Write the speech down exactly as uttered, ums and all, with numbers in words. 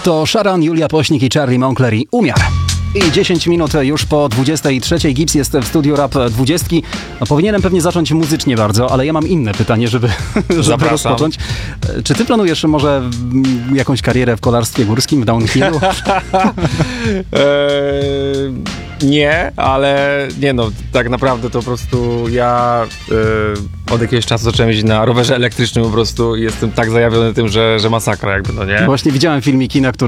To Sharon, Julia Pośnik i Charlie Moncler i Umiar. I dziesięć minut już po dwudziestej trzeciej. Gips jest w studiu Rap dwudziestki. No, powinienem pewnie zacząć muzycznie bardzo, ale ja mam inne pytanie, żeby, żeby rozpocząć. Czy ty planujesz może jakąś karierę w kolarstwie górskim, w downhillu? eee, nie, ale nie no, tak naprawdę to po prostu ja e, od jakiegoś czasu zacząłem jeździć na rowerze elektrycznym po prostu i jestem tak zajawiony tym, że, że masakra jakby, no nie? Właśnie widziałem filmiki, na których